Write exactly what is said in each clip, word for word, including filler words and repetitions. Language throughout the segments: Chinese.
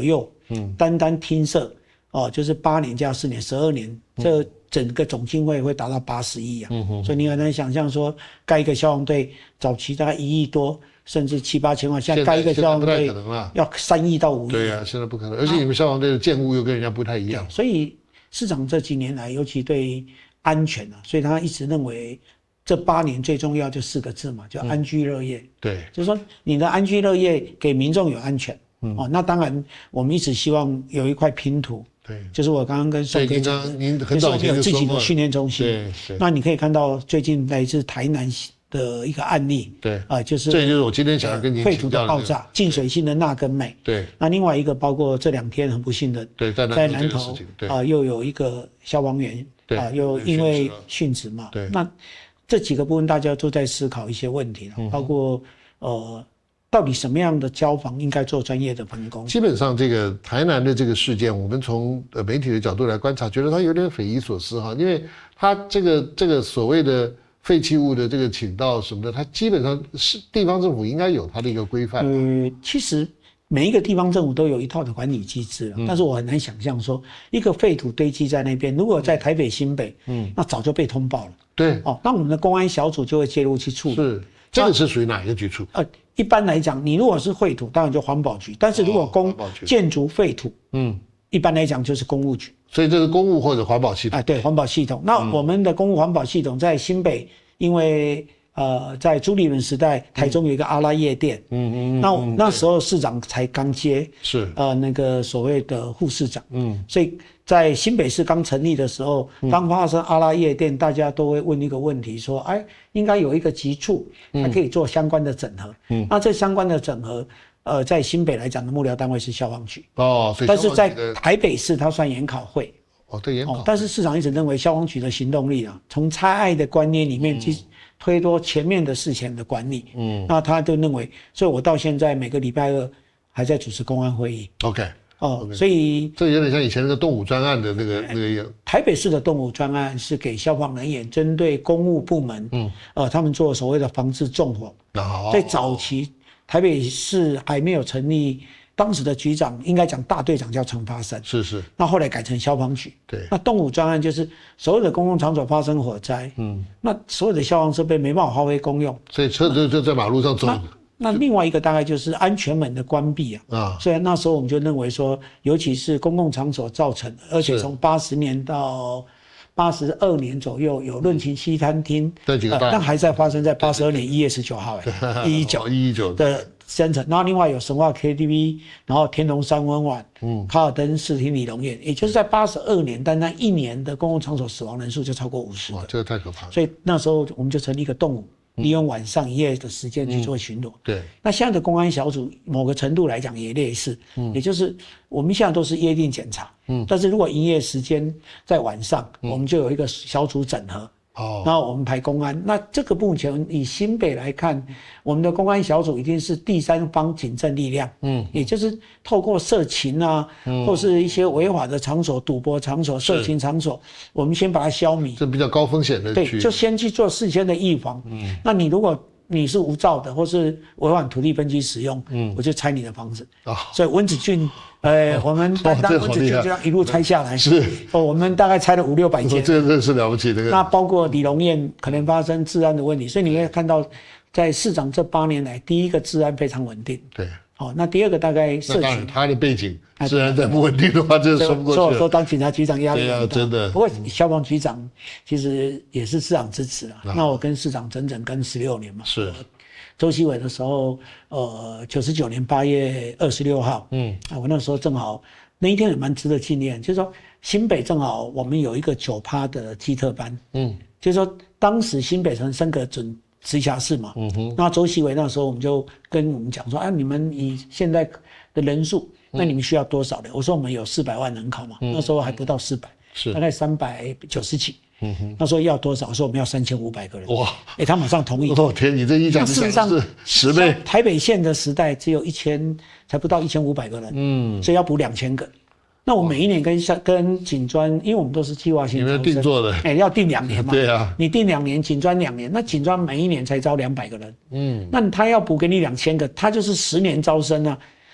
左右，嗯，单单厅舍哦，就是八年加四年，十二年，这整个总经费会达到八十亿啊，嗯哼，所以你很难想象说盖一个消防队，早期大概一亿多，甚至七八千万，现在盖一个消防队要三亿到五亿， 对啊，现在不可能，而且你们消防队的建物又跟人家不太一样， 所以市长这几年来，尤其对安全啊，所以他一直认为。这八年最重要就四个字嘛，叫安居乐业。嗯、 对， 就是说你的安居乐业给民众有安全。嗯，哦，那当然我们一直希望有一块拼图。 对， 就是我刚刚跟宋哥讲的， 您很早以前有自己的训练中心。 对对。 那你可以看到最近来自台南的一个案例。 对。 啊、呃，就是。 这就是我今天想要跟您废土的爆炸，净水性的钠跟镁。 对。 那另外一个包括这两天很不幸的， 对，在在南投啊、呃、又有一个消防员啊、呃、又因为殉职嘛。 对。 那这几个部分大家都在思考一些问题，包括呃，到底什么样的交防应该做专业的分工。 基本上，这个台南的这个事件，我们从呃媒体的角度来观察，觉得它有点匪夷所思哈，因为它这个这个所谓的废弃物的这个倾倒什么的，它基本上是地方政府应该有它的一个规范。 呃，其实每一个地方政府都有一套的管理机制，嗯、但是我很难想象说一个废土堆积在那边，如果在台北新北，嗯，那早就被通报了。 对， 哦，那我们的公安小组就会介入去处理。 是，这个是属于哪一个局处？ 呃，一般来讲，你如果是废土，当然就环保局；但是如果公、哦、建筑废土，嗯，一般来讲就是公务局。 所以这是公务或者环保系统。 啊，对，环保系统。那我们的公务环保系统在新北，因为呃，在朱立伦时代，台中有一个阿拉夜店，嗯嗯嗯，那那时候市长才刚接， 是呃那个所谓的副市长，嗯，所以在新北市刚成立的时候，当发生阿拉夜店，大家都会问一个问题，说，哎，应该有一个局处，它可以做相关的整合，嗯，那这相关的整合，呃，在新北来讲的幕僚单位是消防局， 哦，所以但是在台北市它算研考会。 哦，对研考、哦， 但是市长一直认为消防局的行动力啊，从拆爱的观念里面去推脱前面的事前的管理，嗯，那他就认为，所以我到现在每个礼拜二还在主持公安会议。 OK， 哦， okay. 所以这有点像以前那个动武专案的那个那个样。 台北市的动武专案是给消防人员针对公务部门，嗯，呃，他们做所谓的防治纵火。 哦， 在早期台北市还没有成立。当时的局长应该讲大队长叫陈发生， 是是。 那后来改成消防局。 对。 那动武专案就是所有的公共场所发生火灾，嗯，那所有的消防设备没办法发挥功用， 所以车就就在马路上走。 那, 那另外一个大概就是安全门的关闭啊。啊。所以那时候我们就认为说，尤其是公共场所造成，而且从八十年到八十二年左右有论勤西餐厅， 这几个大， 但还在发生在八十二年一月十九号，哎，一一九一一九的。生成，然后另外有神话 K T V， 然后天龙三温碗，嗯，卡尔登视听理容院，也就是在八十二年，但那一年的公共场所死亡人数就超过五十。 哇，这个太可怕了。 所以那时候我们就成立一个动武，利用晚上一夜的时间去做巡逻。嗯、 对。 那现在的公安小组，某个程度来讲也类似，嗯，也就是我们现在都是约定检查，嗯，但是如果营业时间在晚上，嗯、我们就有一个小组整合。哦，那我们排公安，那这个目前以新北来看，我们的公安小组已经是第三方警政力量，嗯，也就是透过色情啊，嗯，或是一些违法的场所、赌博场所、色情场所，我们先把它消弭。 这比较高风险的区域， 对，就先去做事先的预防。嗯，那你如果你是无照的，或是违反土地分区使用，嗯，我就拆你的房子。啊、哦，所以温子俊。呃、欸，我们单单温子俊就这样一路拆下来， 是哦，我们大概拆了五六百间， 这个真是了不起的。 那包括李龙燕可能发生治安的问题，所以你会看到，在市长这八年来，第一个治安非常稳定。 对， 哦，那第二个大概涉及当然他的背景，治安再不稳定的话，这说不过去。 所以我说当警察局长压力很大， 对啊，真的。 不过消防局长其实也是市长支持啊。那我跟市长整整跟十六年嘛。 是。 周锡伟的时候，呃，九十九年八月二十六号，嗯，啊，我那时候正好那一天也蛮值得纪念，就是说新北正好我们有一个九趴的基特班，嗯，就是说当时新北城升格准直辖市嘛，嗯哼，那周锡伟那时候我们就跟我们讲说，啊，你们以现在的人数，那你们需要多少人？我说我们有四百万人口嘛，嗯、那时候还不到四百，是大概三百九十几。嗯哼，那时候要多少？说我们要三千五百个人。哇！哎、欸，他马上同意。 我、哦、天，你这一讲，事实上是十倍。 台北县的时代只有一千，才不到一千五百个人。嗯，所以要补两千个。那我每一年跟跟警专，因为我们都是计划性， 你们定做的， 哎、欸，要定两年嘛。 对啊， 你定两年，警专两年，那警专每一年才招两百个人。嗯，那他要补给你两千个，他就是十年招生啊。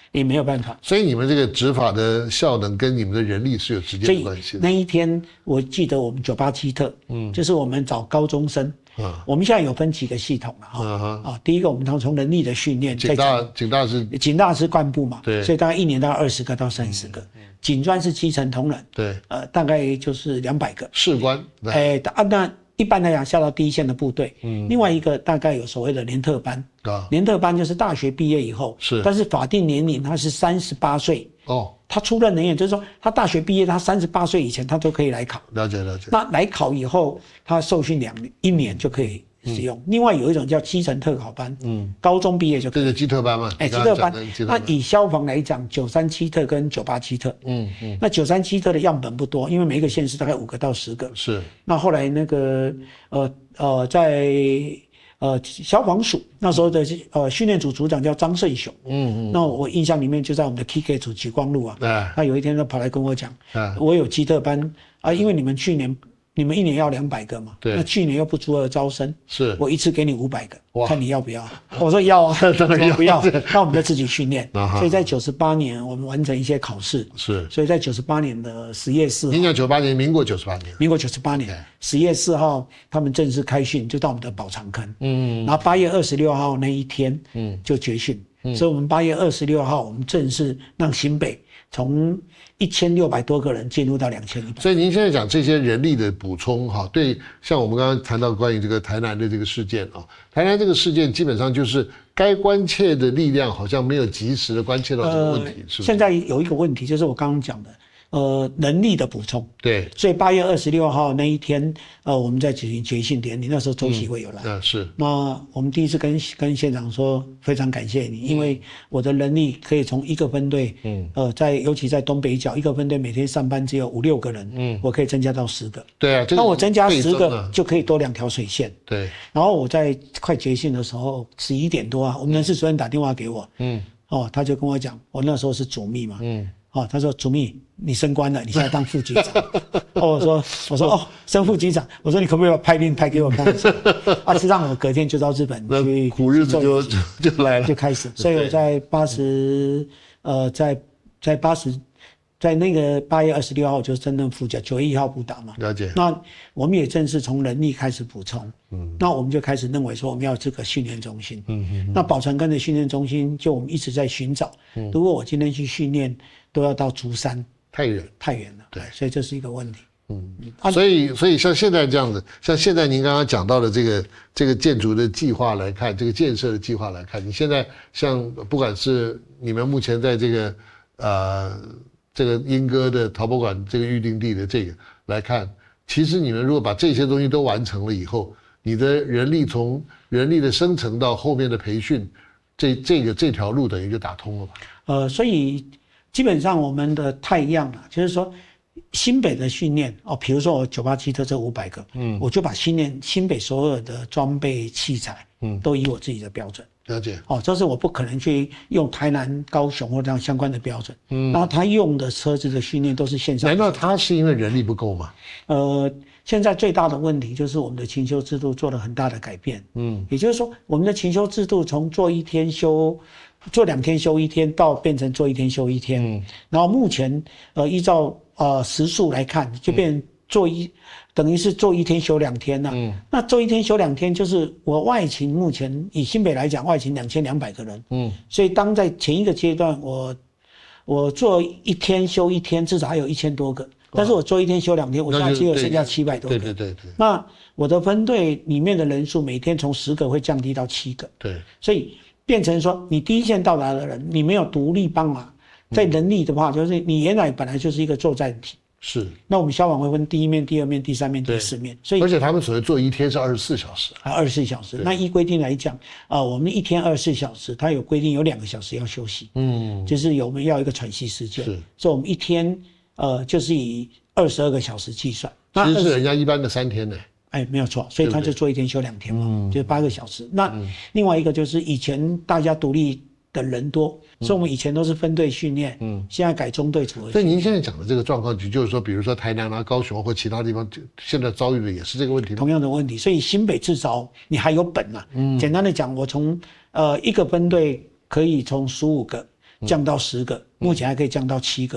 也没有办法。 所以你们这个执法的效能跟你们的人力是有直接的关系的。 那一天我记得我们九八七特，嗯，就是我们找高中生，啊，我们现在有分几个系统了哈，啊, 啊，第一个我们从从人力的训练， 警大警大是警大是干部嘛， 对， 所以大概一年大概二十个到三十个，嗯嗯、警专是基层同仁， 对， 呃，大概就是两百个士官， 哎，啊那。一般来讲，下到第一线的部队，嗯，另外一个大概有所谓的联特班，啊，联特班就是大学毕业以后， 是， 但是法定年龄他是三十八岁， 哦， 他出任人员，就是说他大学毕业，他三十八岁以前他都可以来考， 了解了解。 那来考以后，他受训两一年就可以使用。嗯、另外有一种叫基层特考班，嗯，高中毕业就可以。 这个基特班嘛， 哎，基特班。那以消防来讲，九三七特跟九八七特，嗯嗯，那九三七特的样本不多，因为每一个县市大概五个到十个。 是。那后来那个呃呃在呃消防署那时候的呃训练组组长叫张胜雄，嗯嗯，那我印象里面就在我们的 K K 组莒光路啊，啊他有一天就跑来跟我讲，啊，我有基特班啊，因为你们去年。你们一年要两百个嘛？ 对。 那去年又不足额招生， 是我一次给你五百个，看你要不要？我说要啊，当然要。不要，那我们就自己训练。所以在九十八年，我们完成一些考试。 是。 所以在九十八年的十月四号， 您讲九八年，民国九十八年， 民国九十八年十月四号，他们正式开训，就到我们的宝长坑。嗯。然后八月二十六号那一天，嗯，就结训。嗯。所以我们八月二十六号，我们正式让新北从一千六百多个人进入到两千一百， 所以您现在讲这些人力的补充，哈，对，像我们刚刚谈到关于这个台南的这个事件啊，台南这个事件基本上就是该关切的力量好像没有及时的关切到这个问题，呃、是不是？ 现在有一个问题就是我刚刚讲的。呃，人力的补充， 对， 所以八月二十六号那一天，呃，我们在举行决训典礼，那时候周习会有来， 嗯，啊、是。 那我们第一次跟跟县长说，非常感谢你，因为我的人力可以从一个分队，嗯，呃，在尤其在东北角，一个分队每天上班只有五六个人，嗯，我可以增加到十个， 对啊， 那我增加十个就可以多两条水线， 对。 然后我在快决训的时候，十一点多啊，我们人事主任打电话给我，嗯，哦，他就跟我讲，我那时候是主秘嘛，嗯。哦，他说：“主秘，你升官了，你现在当副局长。”哦，我说：“我说哦，升副局长。”我说：“你可不可以把派令派给我看一下？”啊，是让我隔天就到日本去， 苦日子就就就来了， 就开始。所以我在八十，呃，在在八十，在那个八月二十六号就是真正副甲，九月一号补打嘛。 了解。 那我们也正式从人力开始补充。嗯。那我们就开始认为说我们要这个训练中心。嗯嗯。那宝长庚的训练中心，就我们一直在寻找。嗯。如果我今天去训练。都要到竹山， 太远太远了，对，所以这是一个问题。 嗯，啊、所以所以像现在这样子，像现在您刚刚讲到的这个这个建筑的计划来看，这个建设的计划来看，你现在像不管是你们目前在这个呃这个莺歌的陶博馆这个预定地的这个来看，其实你们如果把这些东西都完成了以后，你的人力从人力的生成到后面的培训，这这个这条路等于就打通了吧？ 呃，所以基本上我们的太阳啊，就是说新北的训练哦，比如说我九八七特这五百个，嗯，我就把新练新北所有的装备器材，嗯，都以我自己的标准。 了解。 哦，这是我不可能去用台南、高雄或这样相关的标准。嗯，然后他用的车子的训练都是线上。 难道他是因为人力不够吗？ 呃，现在最大的问题就是我们的勤修制度做了很大的改变。嗯，也就是说，我们的勤修制度从做一天休。做两天休一天，到变成做一天休一天，嗯，然后目前呃依照呃时数来看，就变做一、嗯、等于是做一天休两天了，啊。嗯，那做一天休两天，就是我外勤目前以新北来讲，外勤两千两百个人，嗯，所以当在前一个阶段，我我做一天休一天，至少还有一千多个，但是我做一天休两天，我现在只有剩下七百多个， 对对对对。 那我的分队里面的人数每天从十个会降低到七个， 对， 所以。变成说，你第一线到达的人，你没有独立帮忙，在人力的话，就是你原来本来就是一个作战体。 是。 那我们消防会分第一面、第二面、第三面、第四面，所以而且他们所谓做一天是二十四小时。 啊，二十四小时。那依规定来讲，啊、呃，我们一天二十四小时，它有规定有两个小时要休息。嗯。就是有我们要一个喘息时间。是。所以我们一天，呃，就是以二十二个小时计算。 其实是人家一般的三天呢。 哎，没有错，所以他就做一天休两天嘛，嗯、就是八个小时。那、嗯、另外一个就是以前大家独立的人多，嗯、所以我们以前都是分队训练，嗯，现在改中队组合。 所以您现在讲的这个状况，就是说，比如说台南啊、高雄或其他地方，现在遭遇的也是这个问题吗？ 同样的问题，所以新北至少你还有本啊。嗯，简单的讲，我从呃一个分队可以从十五个降到十个，目前还可以降到七个。